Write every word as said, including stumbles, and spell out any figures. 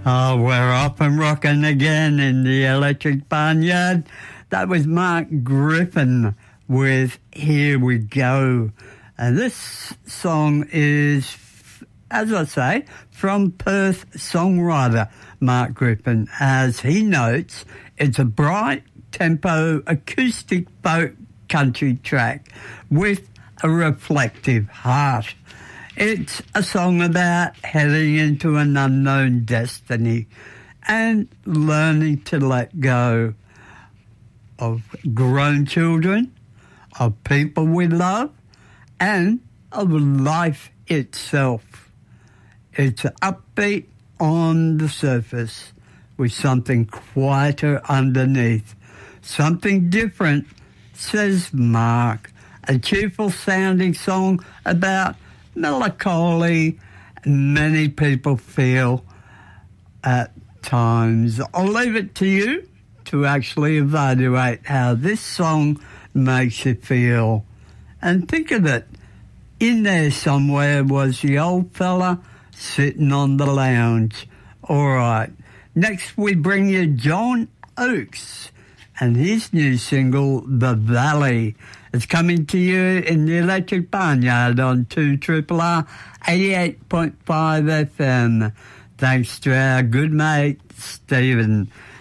Oh, we're up and rocking again in the Electric Barnyard. That was Mark Griffin with Here We Go. And this song is, as I say, from Perth songwriter Mark Griffin. As he notes, it's a bright tempo acoustic folk country track with a reflective heart. It's a song about heading into an unknown destiny and learning to let go of grown children, of people we love, and of life itself. It's upbeat on the surface with something quieter underneath. Something different, says Mark. A cheerful sounding song about melancholy many people feel at times. I'll leave it to you to actually evaluate how this song makes you feel. And think of it, in there somewhere was the old fella sitting on the lounge. All right, next we bring you John Oakes and his new single, The Valley. It's coming to you in the Electric Barnyard on two R R R eighty-eight point five F M. Thanks to our good mate, Stephen.